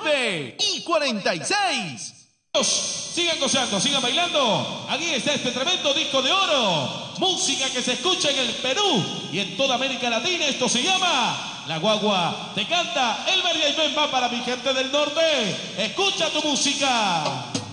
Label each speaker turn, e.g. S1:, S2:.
S1: 9 y 46.
S2: Sigan gozando, sigan bailando. Aquí está este tremendo disco de oro. Música que se escucha en el Perú y en toda América Latina. Esto se llama La Guagua Te Canta. El María y Ben va para mi gente del norte. Escucha tu música.